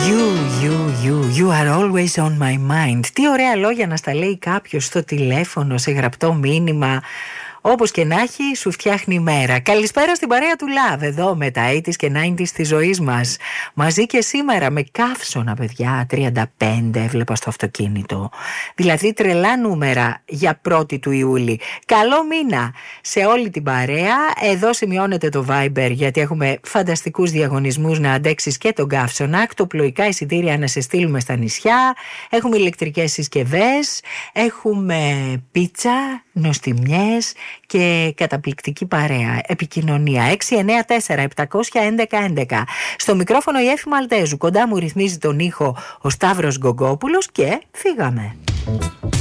You are always on my mind. Τι ωραία λόγια να στα λέει κάποιος στο τηλέφωνο, σε γραπτό μήνυμα. Όπως και να έχει, σου φτιάχνει η μέρα. Καλησπέρα στην παρέα του Love, εδώ με τα 80s και 90s της ζωής μας. Μαζί και σήμερα με καύσωνα, παιδιά, 35 έβλεπα στο αυτοκίνητο. Δηλαδή τρελά νούμερα για 1η του Ιούλη. Καλό μήνα σε όλη την παρέα. Εδώ σημειώνεται το Viber, γιατί έχουμε φανταστικούς διαγωνισμούς να αντέξεις και τον καύσωνα. Ακτοπλοϊκά εισιτήρια να σε στείλουμε στα νησιά. Έχουμε ηλεκτρικές συσκευές. Έχουμε πίτσα, νοστιμιές και καταπληκτική παρέα. Επικοινωνία 694-711-11. Στο μικρόφωνο η Έφη Μαλτέζου. Κοντά μου ρυθμίζει τον ήχο ο Σταύρος Γκογκόπουλος και φύγαμε.